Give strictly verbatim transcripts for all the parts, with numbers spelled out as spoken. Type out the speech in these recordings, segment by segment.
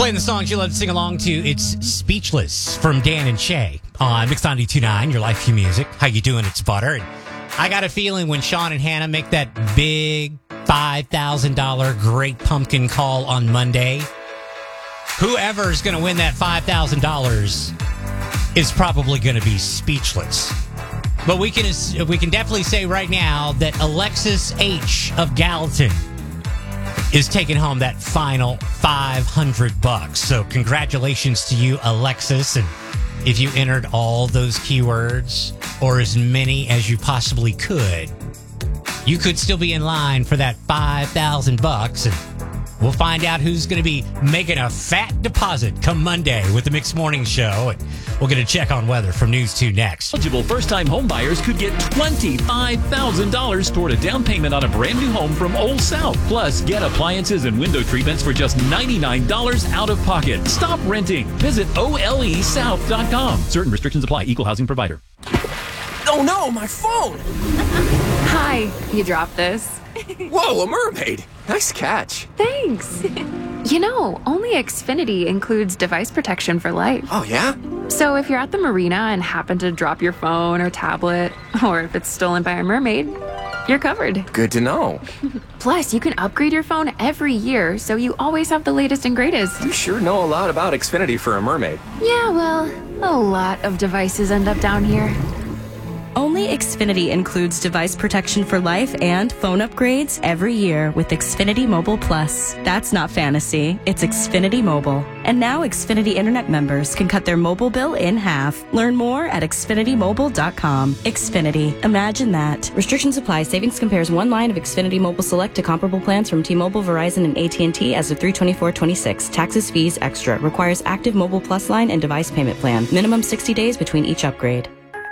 Playing the songs you love to sing along to. It's Speechless from Dan and Shay on Mix ninety-two point nine, your life key music. How you doing? It's Butter. And I got a feeling when Sean and Hannah make that big five thousand dollars Great Pumpkin call on Monday, whoever's going to win that five thousand dollars is probably going to be speechless. But we can we can definitely say right now that Alexis H. of Gallatin is taking home that final five hundred bucks. So congratulations to you, Alexis. And if you entered all those keywords, or as many as you possibly could, you could still be in line for that five thousand bucks. And we'll find out who's going to be making a fat deposit come Monday with the Mixed Morning Show. And we'll get a check on weather from News two next. Eligible first-time home buyers could get twenty-five thousand dollars toward a down payment on a brand new home from Old South. Plus, get appliances and window treatments for just ninety-nine dollars out of pocket. Stop renting. Visit O L E South dot com. Certain restrictions apply. Equal housing provider. Oh no, my phone! Hi, you dropped this. Whoa, a mermaid! Nice catch. Thanks. You know, only Xfinity includes device protection for life. Oh, yeah? So if you're at the marina and happen to drop your phone or tablet, or if it's stolen by a mermaid, you're covered. Good to know. Plus, you can upgrade your phone every year, so you always have the latest and greatest. You sure know a lot about Xfinity for a mermaid. Yeah, well, a lot of devices end up down here. Only Xfinity includes device protection for life and phone upgrades every year with Xfinity Mobile Plus. That's not fantasy, it's Xfinity Mobile. And now Xfinity Internet members can cut their mobile bill in half. Learn more at Xfinity Mobile dot com. Xfinity. Imagine that. Restrictions apply. Savings compares one line of Xfinity Mobile Select to comparable plans from T-Mobile, Verizon, and A T and T as of three twenty-four twenty-six. Taxes, fees, extra. Requires active Mobile Plus line and device payment plan. Minimum sixty days between each upgrade.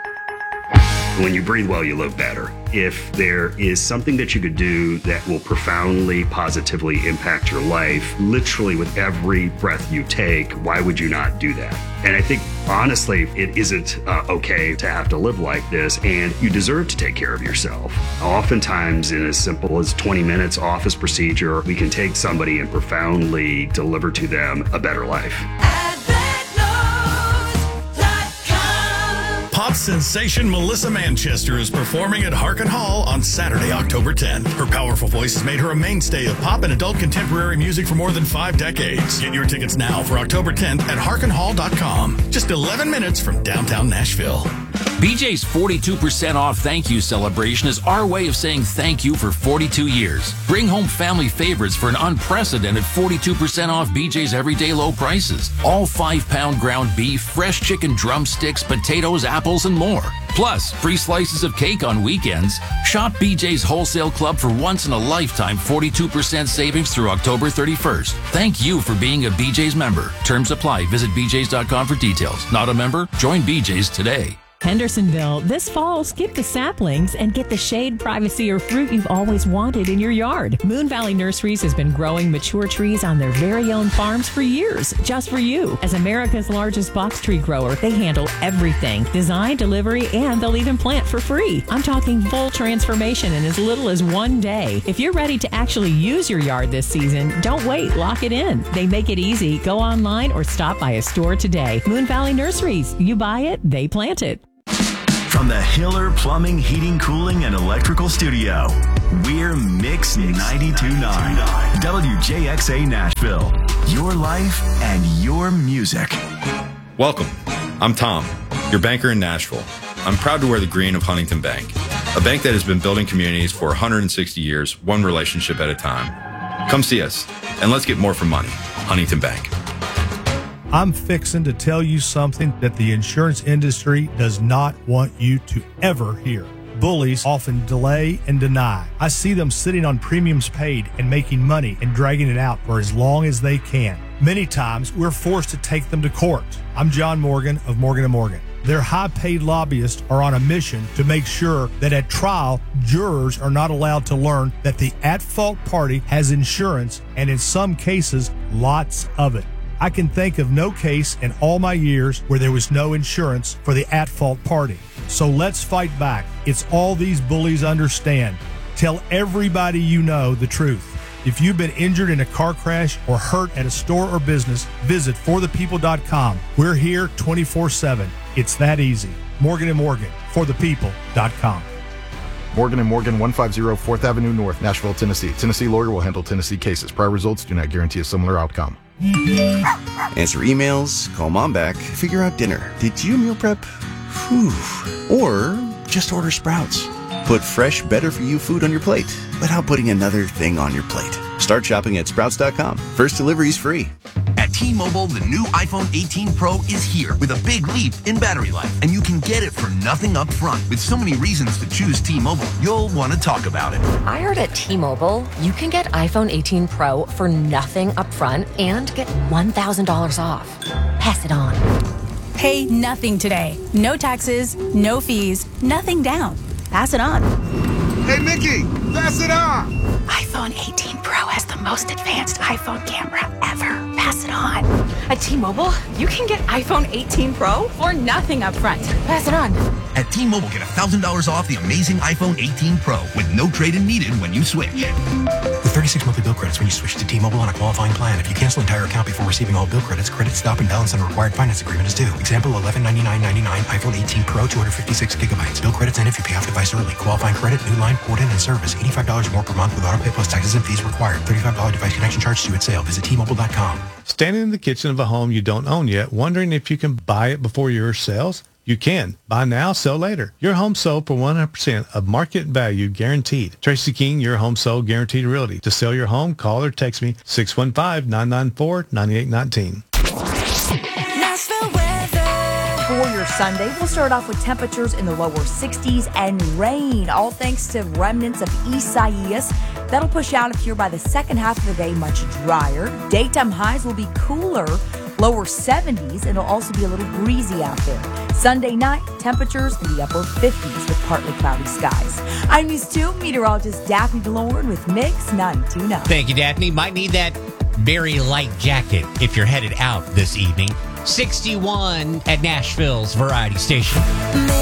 When you breathe well, you live better. If there is something that you could do that will profoundly, positively impact your life, literally with every breath you take, why would you not do that? And I think, honestly, it isn't uh, okay to have to live like this, and you deserve to take care of yourself. Oftentimes, in as simple as twenty minutes office procedure, we can take somebody and profoundly deliver to them a better life. Pop sensation Melissa Manchester is performing at Harkin Hall on Saturday, October tenth. Her powerful voice has made her a mainstay of pop and adult contemporary music for more than five decades. Get your tickets now for October tenth at Harkin Hall dot com. Just eleven minutes from downtown Nashville. B J's forty-two percent off thank you celebration is our way of saying thank you for forty-two years. Bring home family favorites for an unprecedented forty-two percent off B J's everyday low prices. All five-pound ground beef, fresh chicken drumsticks, potatoes, apples, and more. Plus, free slices of cake on weekends. Shop B J's Wholesale Club for once-in-a-lifetime forty-two percent savings through October thirty-first. Thank you for being a B J's member. Terms apply. Visit B J's dot com for details. Not a member? Join B J's today. Hendersonville, this fall, skip the saplings and get the shade, privacy, or fruit you've always wanted in your yard. Moon Valley Nurseries has been growing mature trees on their very own farms for years, just for you. As America's largest box tree grower, they handle everything. Design, delivery, and they'll even plant for free. I'm talking full transformation in as little as one day. If you're ready to actually use your yard this season, don't wait, lock it in. They make it easy. Go online or stop by a store today. Moon Valley Nurseries. You buy it, they plant it. From the Hiller Plumbing, Heating, Cooling, and Electrical Studio, we're Mix ninety-two point nine, W J X A Nashville. Your life and your music. Welcome. I'm Tom, your banker in Nashville. I'm proud to wear the green of Huntington Bank, a bank that has been building communities for one hundred sixty years, one relationship at a time. Come see us, and let's get more for money. Huntington Bank. I'm fixing to tell you something that the insurance industry does not want you to ever hear. Bullies often delay and deny. I see them sitting on premiums paid and making money and dragging it out for as long as they can. Many times, we're forced to take them to court. I'm John Morgan of Morgan and Morgan. Their high-paid lobbyists are on a mission to make sure that at trial, jurors are not allowed to learn that the at-fault party has insurance, and in some cases, lots of it. I can think of no case in all my years where there was no insurance for the at-fault party. So let's fight back. It's all these bullies understand. Tell everybody you know the truth. If you've been injured in a car crash or hurt at a store or business, visit for the people dot com. We're here twenty-four seven. It's that easy. Morgan and Morgan, for the people dot com. Morgan and Morgan, one fifty fourth Avenue North, Nashville, Tennessee. Tennessee lawyer will handle Tennessee cases. Prior results do not guarantee a similar outcome. Answer emails, call mom back, figure out dinner. Did you meal prep? Whew. Or just order Sprouts. Put fresh, better-for-you food on your plate without putting another thing on your plate. Start shopping at sprouts dot com. First delivery is free. At T-Mobile, the new iPhone eighteen Pro is here with a big leap in battery life, and you can get it for nothing up front. With so many reasons to choose T-Mobile, you'll want to talk about it. I heard at T-Mobile, you can get iPhone eighteen Pro for nothing up front and get one thousand dollars off. Pass it on. Pay nothing today. No taxes, no fees, nothing down. Pass it on. Hey, Mickey, pass it on. iPhone eighteen Pro has the most advanced iPhone camera ever. Pass it on. At T-Mobile, you can get iPhone eighteen Pro For nothing up front. Pass it on. At T-Mobile, get one thousand dollars off the amazing iPhone eighteen Pro with no trade-in needed when you switch. With thirty-six monthly bill credits when you switch to T-Mobile on a qualifying plan. If you cancel an entire account before receiving all bill credits, credit stop and balance on a required finance agreement is due. Example, eleven ninety-nine ninety-nine iPhone eighteen Pro, two hundred fifty-six gigabytes. Bill credits end if you pay off device early. Qualifying credit, new line, port in, and service. eighty-five dollars more per month with auto pay plus taxes and fees required. thirty-five dollars device connection charge due at sale. Visit T Mobile dot com. Standing in the kitchen of a home you don't own yet, wondering if you can buy it before yours sells? You can. Buy now, sell later. Your home sold for one hundred percent of market value guaranteed. Tracy King, Your Home Sold Guaranteed Realty. To sell your home, call or text me six one five, nine nine four, nine eight one nine. For your Sunday, we'll start off with temperatures in the lower sixties and rain, all thanks to remnants of Isaias. That'll push out of here by the second half of the day, much drier. Daytime highs will be cooler, lower seventies, and it'll also be a little breezy out there. Sunday night, temperatures in the upper fifties with partly cloudy skies. I'm News two meteorologist Daphne DeLorme with Mix ninety-two point nine. Thank you, Daphne. Might need that very light jacket if you're headed out this evening. sixty-one at Nashville's Variety Station.